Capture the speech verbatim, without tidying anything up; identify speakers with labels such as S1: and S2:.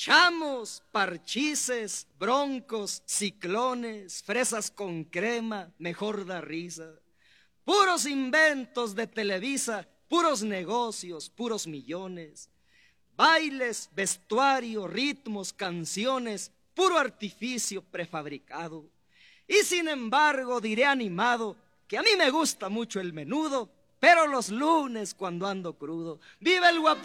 S1: Chamos, parchices, broncos, ciclones, fresas con crema, mejor da risa. Puros inventos de Televisa, puros negocios, puros millones. Bailes, vestuario, ritmos, canciones, puro artificio prefabricado. Y sin embargo diré animado que a mí me gusta mucho el menudo, pero los lunes cuando ando crudo. ¡Viva el guapo!